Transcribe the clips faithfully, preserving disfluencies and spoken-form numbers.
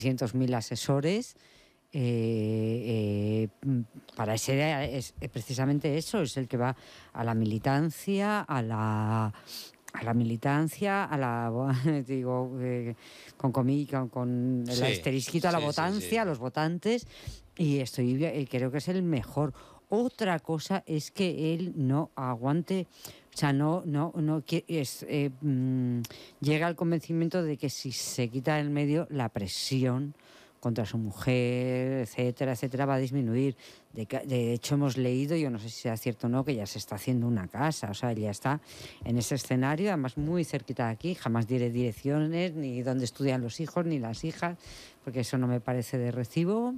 trescientos mil asesores. Eh, eh, para ese es, es precisamente eso, es el que va a la militancia, a la a la militancia, a la digo eh, con comillas, con el Sí, asterisquito a la sí, votancia, sí, sí. a los votantes, y estoy eh, creo que es el mejor. Otra cosa es que él no aguante, o sea, no, no, no es, eh, mmm, llega al convencimiento de que si se quita del medio la presión contra su mujer, etcétera, etcétera, va a disminuir. De, de hecho, hemos leído, yo no sé si sea cierto o no, que ya se está haciendo una casa, o sea, ya está en ese escenario, además muy cerquita de aquí, jamás diré direcciones, ni dónde estudian los hijos, ni las hijas, porque eso no me parece de recibo,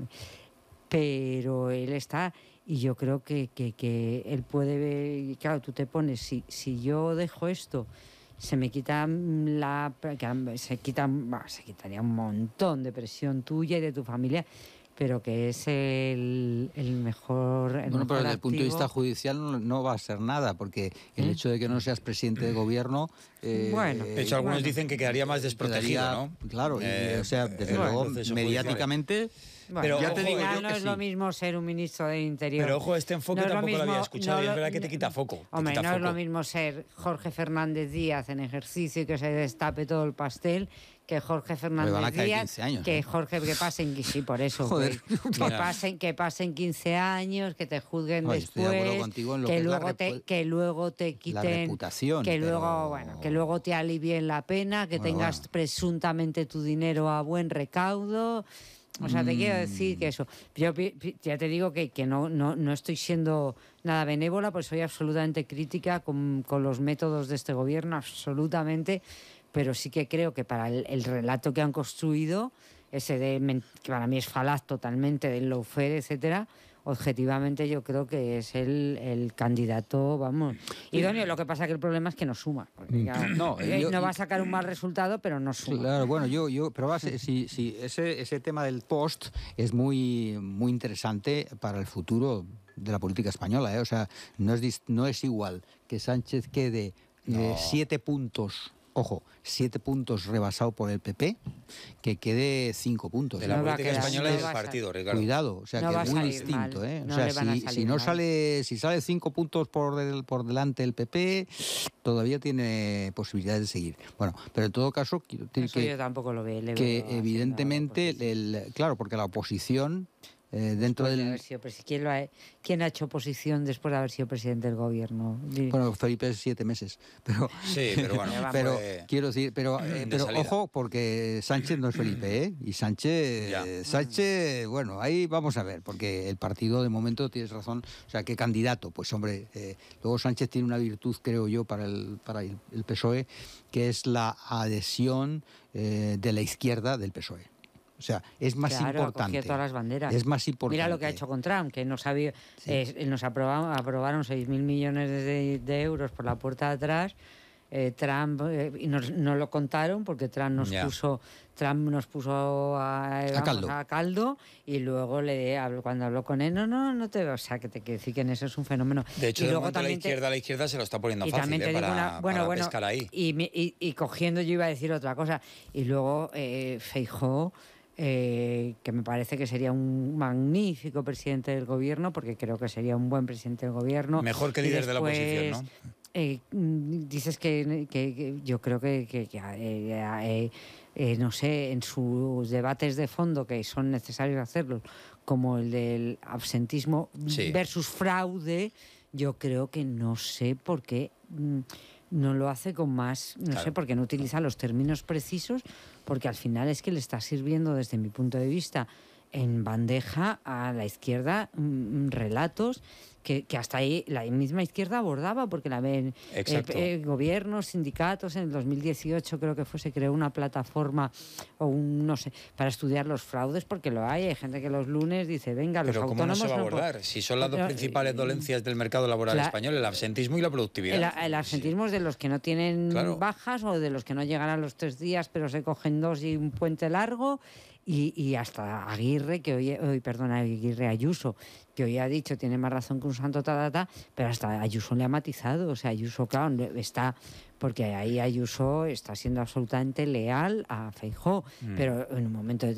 pero él está, y yo creo que, que, que él puede ver, claro, tú te pones, si, si yo dejo esto, se me quita la se quita se quitaría un montón de presión tuya y de tu familia, pero que es el, el mejor el bueno, mejor pero desde activo. el punto de vista judicial no, no va a ser nada, porque el ¿Eh? hecho de que no seas presidente de gobierno eh, bueno, de hecho algunos bueno, dicen que quedaría más desprotegido, quedaría, ¿no? Claro, eh, y, o sea, desde bueno, luego mediáticamente. Bueno, pero ya ojo, te digo yo, yo no es sí. lo mismo ser un ministro de Interior. Pero ojo, este enfoque no tampoco lo, mismo, lo había escuchado, no, y es verdad que te quita foco. Hombre, quita no foco. es lo mismo ser Jorge Fernández Díaz en ejercicio y que se destape todo el pastel que Jorge Fernández Díaz, años, que ¿eh? Jorge que pasen, sí, por eso, Joder, que, que pasen, que pasen quince años, que te juzguen Oye, después, que, que, que, luego te, que luego te quiten, la reputación, que luego, pero... bueno, que luego te alivien la pena, que bueno, tengas bueno. presuntamente tu dinero a buen recaudo. O sea, te mm. quiero decir que eso. Yo ya te digo que, que no, no, no estoy siendo nada benévola, pues soy absolutamente crítica con, con los métodos de este gobierno, absolutamente, pero sí que creo que para el, el relato que han construido, ese de que para mí es falaz totalmente, del lawfare, etcétera, objetivamente yo creo que es el, el candidato, vamos, idóneo. Lo que pasa que el problema es que no suma, porque, claro, no, yo, no va a sacar un mal resultado, pero no suma. Claro, bueno, yo, yo pero va, si, si ese, ese tema del post es muy, muy interesante para el futuro de la política española, ¿eh? O sea, no es, no es igual que Sánchez quede no. eh, siete puntos. Ojo, siete puntos rebasado por el P P, que quede cinco puntos. De la no política española y del partido, Ricardo. Cuidado, o sea, no que es muy distinto, mal. ¿eh? No o sea, si, si no mal. sale, si sale cinco puntos por, el, por delante el P P, todavía tiene posibilidades de seguir. Bueno, pero en todo caso, quiero decir que, yo tampoco lo veo, que evidentemente, el, claro, porque la oposición... Eh, dentro del... de haber sido, ¿quién, lo ha, ¿Quién ha hecho oposición después de haber sido presidente del gobierno? Bueno, Felipe es siete meses, pero sí, pero bueno, pero pues, quiero decir, pero, eh, pero ojo, porque Sánchez no es Felipe, ¿eh? Y Sánchez, eh, Sánchez, bueno, ahí vamos a ver, porque el partido de momento tienes razón, o sea, ¿qué candidato? Pues hombre, eh, luego Sánchez tiene una virtud, creo yo, para el para el, el P S O E, que es la adhesión eh, de la izquierda del P S O E. O sea, es más claro, importante. todas las banderas. Es más importante. Mira lo que ha hecho con Trump, que nos, había, sí. eh, nos aprobaron, aprobaron seis mil millones de, de euros por la puerta de atrás. Eh, Trump, eh, y nos, nos lo contaron porque Trump nos yeah. puso Trump nos puso a, a, caldo. a caldo y luego le cuando habló con él, no, no, no te, o sea, que te quiero decir que en eso es un fenómeno. De hecho, y de luego momento también la izquierda, te, la izquierda se lo está poniendo y fácil eh, para, una, bueno, para bueno, pescar ahí. Y, y, y cogiendo yo iba a decir otra cosa y luego eh, Feijóo Eh, que me parece que sería un magnífico presidente del gobierno, porque creo que sería un buen presidente del gobierno. Mejor que líder después, de la oposición, ¿no? Eh, dices que, que, que yo creo que, que, que eh, eh, eh, no sé, en sus debates de fondo, que son necesarios hacerlos, como el del absentismo sí. versus fraude, yo creo que no sé por qué mmm, no lo hace con más, no claro. sé, porque no utiliza los términos precisos, porque al final es que le está sirviendo, desde mi punto de vista, en bandeja a la izquierda mmm, relatos que, que hasta ahí la misma izquierda abordaba, porque la ven eh, eh, gobiernos, sindicatos. En el dos mil dieciocho creo que fue, se creó una plataforma o un, no sé, para estudiar los fraudes, porque lo hay, hay gente que los lunes dice, venga, los pero autónomos... ¿cómo no se va a abordar? No, si son las dos pero, principales dolencias del mercado laboral la, español, el absentismo y la productividad. El, el absentismo sí. es de los que no tienen claro. bajas, o de los que no llegan a los tres días, pero se cogen dos y un puente largo, y, y hasta Aguirre, que hoy, hoy perdona, Aguirre Ayuso, que hoy ha dicho tiene más razón que un santo, ta, ta, ta, pero hasta Ayuso le ha matizado. O sea, Ayuso, claro, está... Porque ahí Ayuso está siendo absolutamente leal a Feijóo, mm. pero en un momento